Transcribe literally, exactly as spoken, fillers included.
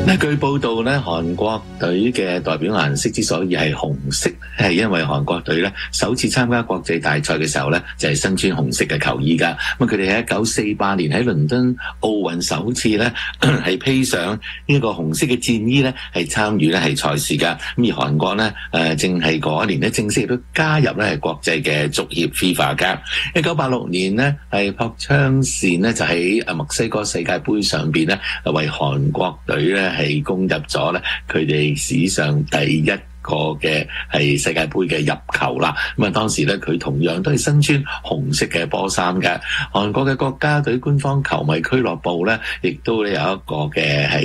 嗱，據報道咧，韓國隊嘅代表顏色之所以係紅色，係因為韓國隊咧首次參加國際大賽嘅時候咧，就係身穿紅色嘅球衣噶。咁佢哋喺一九四八年喺倫敦奧運首次咧係披上呢個紅色嘅戰衣咧，係參與咧係賽事噶。咁而韓國咧誒正係嗰一年咧正式亦都加入咧係國際嘅足協 FIFA 噶。一九八六年呢，係朴昌善呢，就喺誒墨西哥世界盃上邊咧為韓國隊咧係攻入咗咧佢哋史上第一個嘅係世界盃嘅入球啦。咁啊當時咧佢同樣都係身穿紅色嘅波衫嘅。韓國嘅國家隊官方球迷俱樂部咧亦都咧有一個嘅係